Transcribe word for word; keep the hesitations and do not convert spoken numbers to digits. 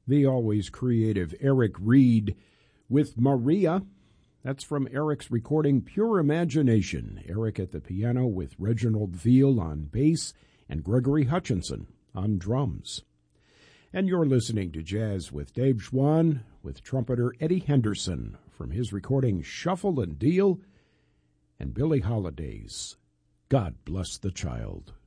The always creative Eric Reed with Maria. That's from Eric's recording Pure Imagination. Eric at the piano with Reginald Veal on bass and Gregory Hutchinson on drums. And you're listening to Jazz with Dave Schwann with trumpeter Eddie Henderson from his recording Shuffle and Deal, and Billie Holiday's God Bless the Child.